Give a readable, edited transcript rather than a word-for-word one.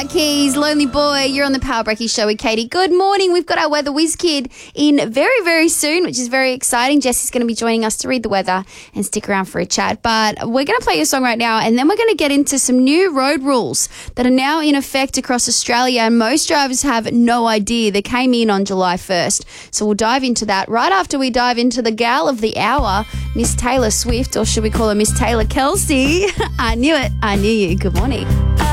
Keys, Lonely Boy, you're on the Power Breaky Show with Katie. Good morning. We've got our Weather Whiz Kid in very, very soon, which is very exciting. Jesse's going to be joining us to read the weather and stick around for a chat. But we're going to play a song right now, and then we're going to get into some new road rules that are now in effect across Australia, and most drivers have no idea. They came in on July 1st. So we'll dive into that right after we dive into the gal of the hour, Miss Taylor Swift, or should we call her Miss Taylor Kelsey? I knew it. I knew you. Good morning.